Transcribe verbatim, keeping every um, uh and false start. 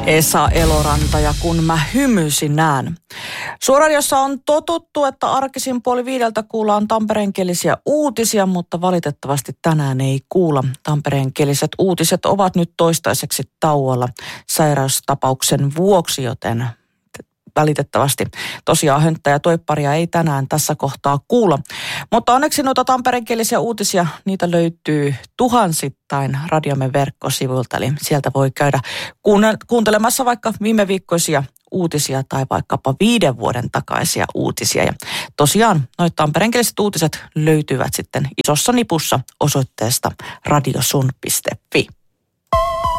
Esa Eloranta ja kun mä hymysin näen. Suurradiossa on totuttu, että arkisin puoli viideltä kuullaan tampereenkielisiä uutisia, mutta valitettavasti tänään ei kuulla. Tampereenkieliset uutiset ovat nyt toistaiseksi tauolla sairaustapauksen vuoksi, joten valitettavasti tosiaan Hönttä ja Toipparia ei tänään tässä kohtaa kuulla. Mutta onneksi noita tampereenkielisiä uutisia, niitä löytyy tuhansittain radiomme verkkosivuilta. Eli sieltä voi käydä kuuntelemassa vaikka viime viikkoisia uutisia tai vaikkapa viiden vuoden takaisia uutisia. Ja tosiaan noita tampereenkieliset uutiset löytyvät sitten isossa nipussa osoitteesta radiosun piste fi.